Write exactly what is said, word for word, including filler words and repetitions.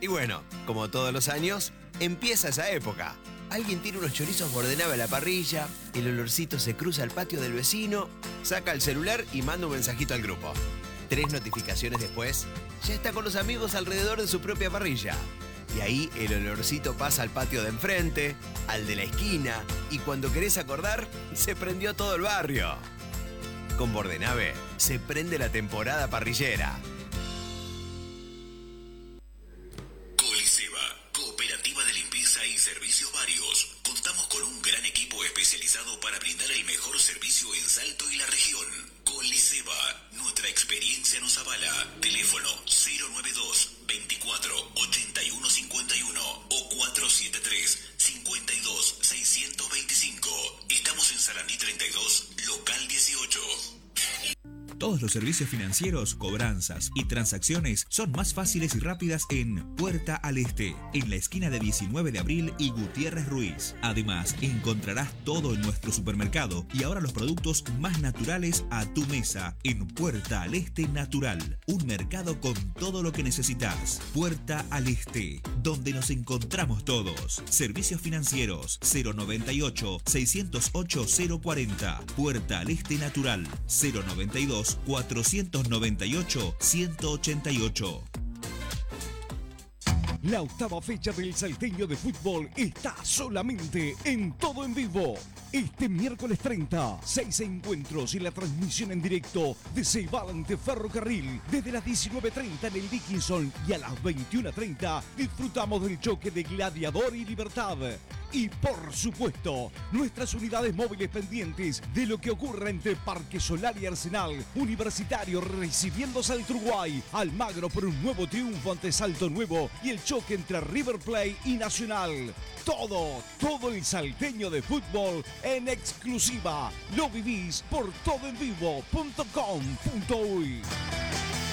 Y bueno, como todos los años, empieza esa época. Alguien tira unos chorizos bordenave a la parrilla, el olorcito se cruza al patio del vecino, saca el celular y manda un mensajito al grupo. Tres notificaciones después, ya está con los amigos alrededor de su propia parrilla. Y ahí el olorcito pasa al patio de enfrente, al de la esquina, y cuando querés acordar, se prendió todo el barrio. Con Bordenave se prende la temporada parrillera. Coliseba, cooperativa de limpieza y servicios varios. Contamos con un gran equipo especializado para brindar el mejor servicio en Salto y la región. Coliseba, nuestra experiencia nos avala. Teléfono cero nueve dos, veinticuatro, ochenta y uno cincuenta y uno o cuatro siete tres, cincuenta y dos, seiscientos veinticinco. Estamos en Sarandí treinta y dos, local dieciocho. Todos los servicios financieros, cobranzas y transacciones son más fáciles y rápidas en Puerta al Este, en la esquina de diecinueve de abril y Gutiérrez Ruiz. Además, encontrarás todo en nuestro supermercado y ahora los productos más naturales a tu mesa en Puerta al Este Natural, un mercado con todo lo que necesitas. Puerta al Este, donde nos encontramos todos. Servicios financieros cero noventa y ocho, seiscientos ocho, cero cuarenta. Puerta al Este Natural cero noventa y dos, cuatrocientos noventa y ocho, ciento ochenta y ocho. La octava fecha del Salteño de Fútbol está solamente en Todo en Vivo. Este miércoles treinta, seis encuentros y la transmisión en directo de Ceibal ante Ferrocarril. Desde las diecinueve treinta en el Dickinson y a las veintiuna treinta disfrutamos del choque de Gladiador y Libertad. Y por supuesto, nuestras unidades móviles pendientes de lo que ocurra entre Parque Solar y Arsenal. Universitario recibiendo Salto Uruguay. Almagro por un nuevo triunfo ante Salto Nuevo y el choque entre River Plate y Nacional. Todo, todo el salteño de fútbol en exclusiva. Lo vivís por todo en vivo punto com punto uy.